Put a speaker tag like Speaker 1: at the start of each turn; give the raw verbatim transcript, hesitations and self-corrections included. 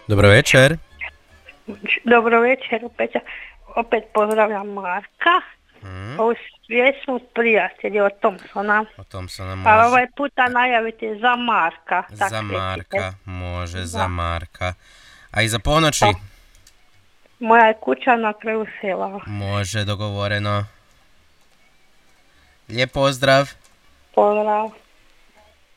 Speaker 1: Dobro večer.
Speaker 2: Dobro večer, opet, opet pozdravljam Marka.
Speaker 1: Hmm.
Speaker 2: Ovu pjesmu Prijatelji od Thompsona.
Speaker 1: O Thompsona može.
Speaker 2: A ovaj puta najaviti za Marka. Tak
Speaker 1: Za Marka,
Speaker 2: recite.
Speaker 1: može,
Speaker 2: Da.
Speaker 1: za Marka. A i za ponoći?
Speaker 2: Pa. Moja je kuća na kraju sela.
Speaker 1: Može, dogovoreno. Lijep pozdrav.
Speaker 2: Pozdrav.